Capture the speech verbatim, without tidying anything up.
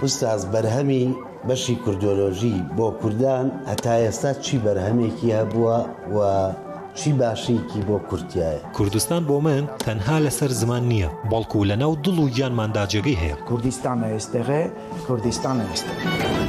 ئوستاز بەرهەمی بەشی کوردۆلۆژی بۆ کوردان هەتا ئێستا چی بەرهەمێکی هەبووە و چی باشیکی بۆ کورتایە؟ کوردستان بۆ من تەنها لەسەر زمان نییە، بەڵکو لەناو دڵ و گیانماندا جێگەی هەیە. کوردستانە ئێستێغێ، کوردستانە ئێستێغێ.